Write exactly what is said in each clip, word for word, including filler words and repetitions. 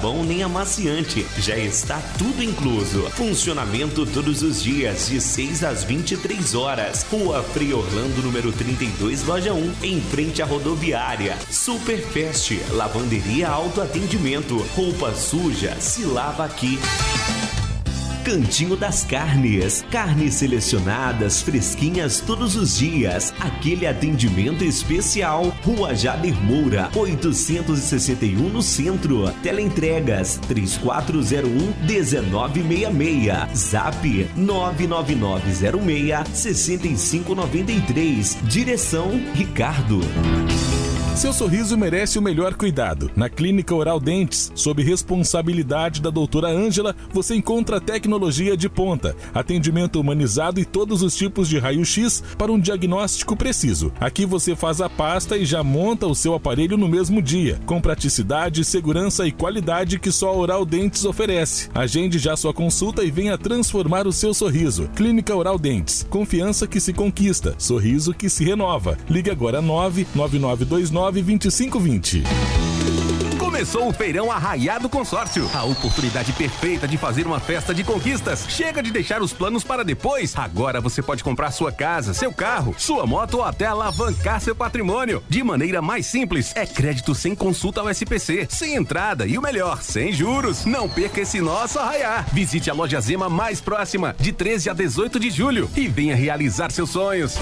sabão nem amaciante. Já está tudo incluso. Funcionamento todos os dias, de seis às vinte e três horas. Rua Frei Orlando, número trinta e dois, loja um, em frente à rodoviária. Superfest, lavanderia autoatendimento. Roupa suja, se lava aqui. Cantinho das Carnes. Carnes selecionadas, fresquinhas todos os dias. Aquele atendimento especial. Rua Jader Moura, oitocentos e sessenta e um, no centro. Teleentregas três quatro zero um, um nove seis seis. Zap nove nove nove zero seis, seis cinco nove três. Direção Ricardo. Seu sorriso merece o melhor cuidado. Na Clínica Oral Dentes, sob responsabilidade da doutora Ângela, você encontra tecnologia de ponta, atendimento humanizado e todos os tipos de raio-x para um diagnóstico preciso. Aqui você faz a pasta e já monta o seu aparelho no mesmo dia, com praticidade, segurança e qualidade que só a Oral Dentes oferece. Agende já sua consulta e venha transformar o seu sorriso. Clínica Oral Dentes, confiança que se conquista, sorriso que se renova. Ligue agora nove nove nove dois nove, dois cinco dois zero. Começou o Feirão Arraiado Consórcio. A oportunidade perfeita de fazer uma festa de conquistas. Chega de deixar os planos para depois. Agora você pode comprar sua casa, seu carro, sua moto ou até alavancar seu patrimônio. De maneira mais simples, é crédito sem consulta ao S P C, sem entrada e o melhor, sem juros. Não perca esse nosso arraiar. Visite a loja Zema mais próxima, de treze a dezoito de julho, e venha realizar seus sonhos.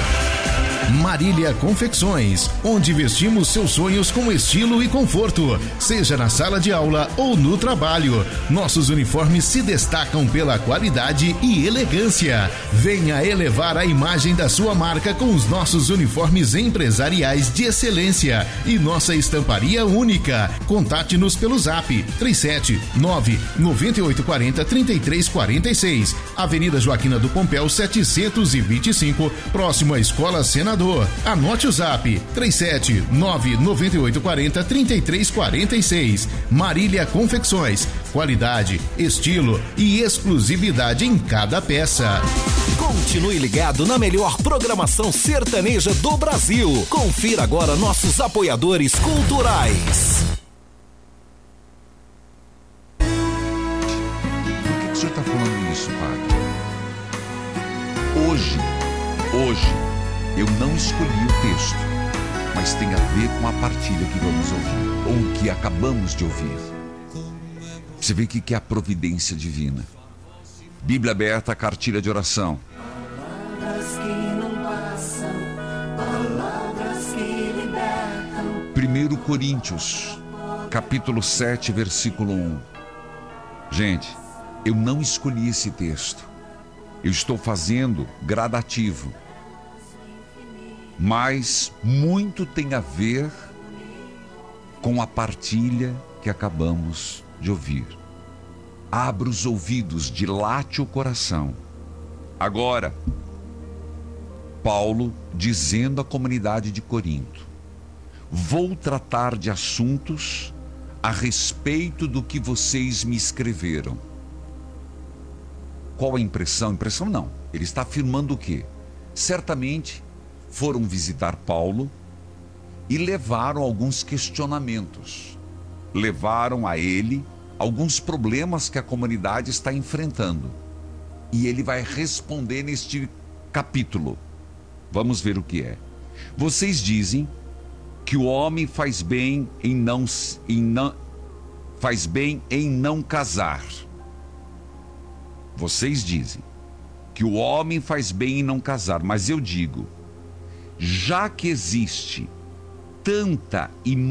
Marília Confecções, onde vestimos seus sonhos com estilo e conforto, seja na sala de aula ou no trabalho. Nossos uniformes se destacam pela qualidade e elegância. Venha elevar a imagem da sua marca com os nossos uniformes empresariais de excelência e nossa estamparia única. Contate-nos pelo zap três sete nove, nove oito quatro zero, três três quatro seis, Avenida Joaquina do Pompéu setecentos e vinte e cinco, próximo à Escola Senador. Anote o zap três sete nove, nove oito quatro zero, três três quatro seis. Marília Confecções, qualidade, estilo e exclusividade em cada peça. Continue ligado na melhor programação sertaneja do Brasil. Confira agora nossos apoiadores culturais. Por que, que o senhor está falando isso, padre? Hoje, hoje, eu não escolhi o texto, mas tem a ver com a partilha que vamos ouvir, ou que acabamos de ouvir. Você vê o que é a providência divina. Bíblia aberta, cartilha de oração. Palavras que não passam, palavras que libertam. primeiro Coríntios, capítulo sete, versículo um. Gente, eu não escolhi esse texto. Eu estou fazendo gradativo. Mas muito tem a ver com a partilha que acabamos de ouvir. Abra os ouvidos, dilate o coração. Agora, Paulo dizendo à comunidade de Corinto: vou tratar de assuntos a respeito do que vocês me escreveram. Qual a impressão? Impressão não. Ele está afirmando o quê? Certamente foram visitar Paulo e levaram alguns questionamentos. Levaram a ele alguns problemas que a comunidade está enfrentando. E ele vai responder neste capítulo. Vamos ver o que é. Vocês dizem que o homem faz bem em não, em não, faz bem em não casar. Vocês dizem que o homem faz bem em não casar, mas eu digo, já que existe tanta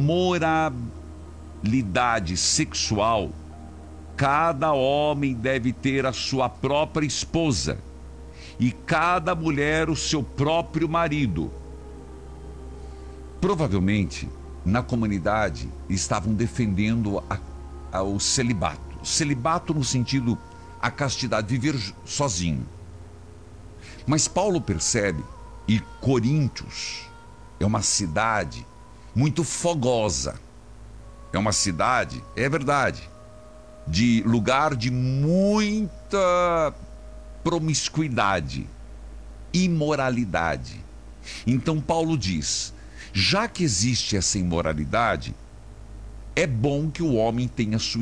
imoralidade sexual, cada homem deve ter a sua própria esposa e cada mulher o seu próprio marido. Provavelmente, na comunidade, estavam defendendo a, a, o celibato. O celibato no sentido, a castidade, viver sozinho. Mas Paulo percebe, e Coríntios é uma cidade muito fogosa. É uma cidade, é verdade, de lugar de muita promiscuidade, imoralidade. Então Paulo diz, já que existe essa imoralidade, é bom que o homem tenha sua